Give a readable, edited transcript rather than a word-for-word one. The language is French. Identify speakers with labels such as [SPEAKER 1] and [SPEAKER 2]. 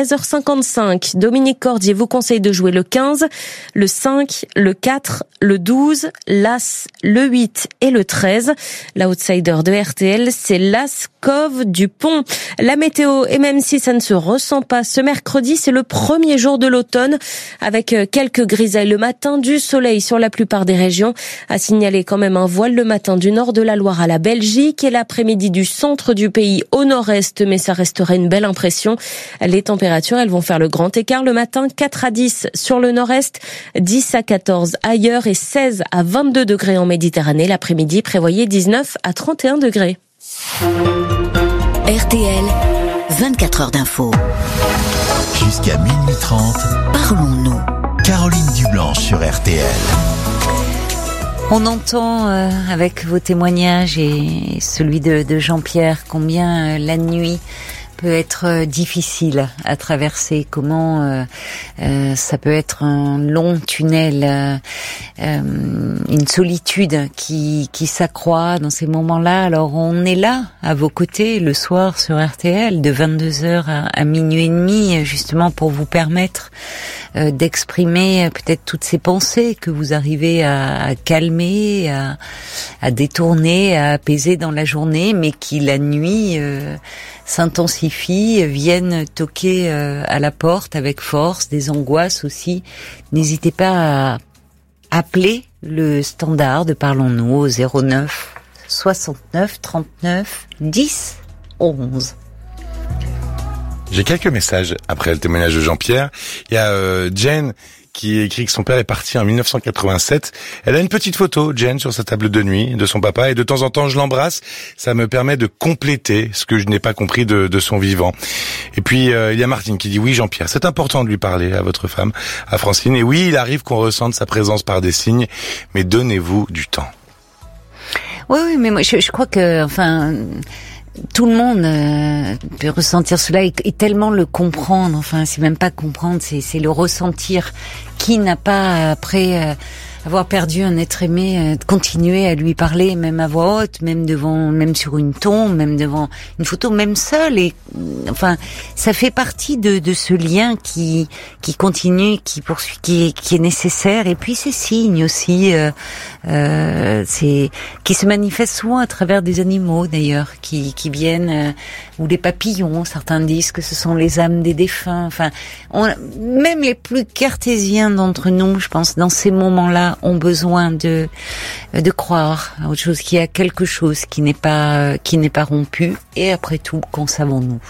[SPEAKER 1] 13h55. Dominique Cordier vous conseille de jouer le 15, le 5, le 4, le 12, l'As, le 8 et le 13. L'outsider de RTL, c'est l'As Cove du Pont. La météo, et même si ça ne se ressent pas, ce mercredi, c'est le premier jour de l'automne, avec quelques grisailles le matin, du soleil sur la plupart des régions. À signaler quand même un voile le matin du nord de la Loire à la Belgique et l'après-midi du centre du pays au nord-est, mais ça resterait une belle impression. Les températures, elles vont faire le grand écart le matin, 4 à 10 sur le nord-est, 10 à 14 ailleurs et 16 à 22 degrés en Méditerranée. L'après-midi, prévoyez 19 à 31 degrés.
[SPEAKER 2] RTL, 24 heures d'info.
[SPEAKER 3] Jusqu'à minuit 30,
[SPEAKER 2] Parlons-nous.
[SPEAKER 3] Caroline Dublanche sur RTL.
[SPEAKER 4] On entend avec vos témoignages et celui de Jean-Pierre combien la nuit peut être difficile à traverser, comment ça peut être un long tunnel, une solitude qui s'accroît dans ces moments-là. Alors on est là à vos côtés le soir sur RTL de 22h à minuit et demi, justement pour vous permettre d'exprimer peut-être toutes ces pensées que vous arrivez à calmer, à détourner, à apaiser dans la journée, mais qui la nuit s'intensifient, viennent toquer à la porte avec force, des angoisses aussi. N'hésitez pas à appeler le standard de Parlons-nous au 09 69 39 10 11.
[SPEAKER 5] J'ai quelques messages après le témoignage de Jean-Pierre. Il y a Jen qui écrit que son père est parti en 1987. Elle a une petite photo, Jen, sur sa table de nuit de son papa, et de temps en temps je l'embrasse. Ça me permet de compléter ce que je n'ai pas compris de son vivant. Et puis il y a Martine qui dit: oui Jean-Pierre, c'est important de lui parler à votre femme, à Francine. Et oui, il arrive qu'on ressente sa présence par des signes, mais donnez-vous du temps.
[SPEAKER 4] Oui, mais moi je crois que, enfin, tout le monde peut ressentir cela et tellement le comprendre. Enfin, c'est même pas comprendre, c'est le ressentir. Qui n'a pas, après avoir perdu un être aimé, continuer à lui parler, même à voix haute, même sur une tombe, même devant une photo, même seul. Et enfin, ça fait partie de ce lien qui continue, qui poursuit, qui est nécessaire. Et puis ces signes aussi, qui se manifestent souvent à travers des animaux d'ailleurs, qui viennent, ou des papillons. Certains disent que ce sont les âmes des défunts. Enfin, même les plus cartésiens d'entre nous, je pense, dans ces moments-là, ont besoin de croire à autre chose, qu'il y a quelque chose qui n'est pas rompu. Et après tout, qu'en savons-nous ?